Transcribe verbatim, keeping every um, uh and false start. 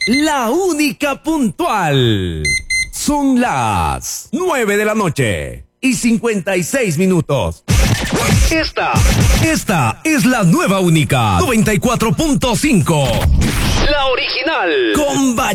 la única puntual. Son las nueve de la noche y cincuenta y seis minutos. Esta, esta es la nueva única noventa y cuatro punto cinco. La original. Con